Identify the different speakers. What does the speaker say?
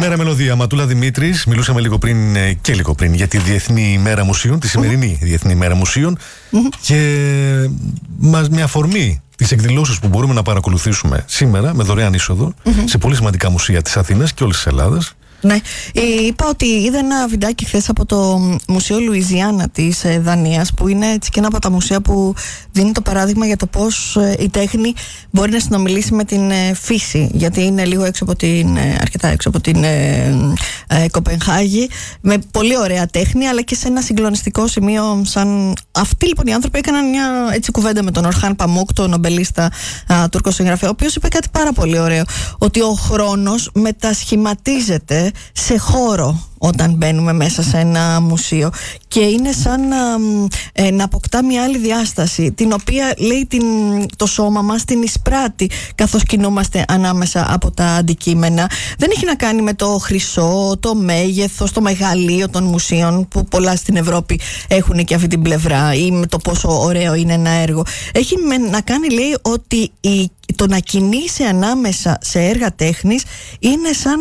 Speaker 1: Καλημέρα, Μελωδία. Ματούλα Δημήτρης. Μιλούσαμε λίγο πριν για τη Διεθνή ημέρα μουσείων, τη σημερινή Διεθνή ημέρα μουσείων. Και με αφορμή τις εκδηλώσεις που μπορούμε να παρακολουθήσουμε σήμερα με δωρεάν είσοδο σε πολύ σημαντικά μουσεία της Αθήνας και όλης της Ελλάδας.
Speaker 2: Ναι, είπα ότι είδα ένα βιντεάκι χθες από το Μουσείο Λουιζιάννα της Δανίας, που είναι έτσι και ένα από τα μουσεία που δίνει το παράδειγμα για το πώς η τέχνη μπορεί να συνομιλήσει με την φύση, γιατί είναι λίγο αρκετά έξω από την Κοπενχάγη, με πολύ ωραία τέχνη, αλλά και σε ένα συγκλονιστικό σημείο. Σαν αυτοί λοιπόν οι άνθρωποι έκαναν μια έτσι κουβέντα με τον Ορχάν Παμούκ, τον νομπελίστα Τούρκο συγγραφέα, ο οποίος είπε κάτι πάρα πολύ ωραίο, ότι ο χρόνος μετασχηματίζεται σε χώρο όταν μπαίνουμε μέσα σε ένα μουσείο, και είναι σαν να αποκτά μια άλλη διάσταση, την οποία λέει το σώμα μας την εισπράττει καθώς κινούμαστε ανάμεσα από τα αντικείμενα. Δεν έχει να κάνει με το χρυσό, το μέγεθος, το μεγαλείο των μουσείων, που πολλά στην Ευρώπη έχουν και αυτή την πλευρά, ή με το πόσο ωραίο είναι ένα έργο. Έχει να κάνει, λέει, ότι το να κινείσαι ανάμεσα σε έργα τέχνης είναι σαν